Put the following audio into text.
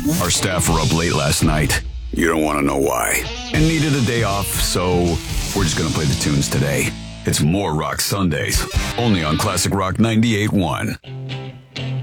Our staff were up late last night. You don't want to know why. And needed a day off, so we're just going to play the tunes today. It's more Rock Sundays, only on Classic Rock 98.1.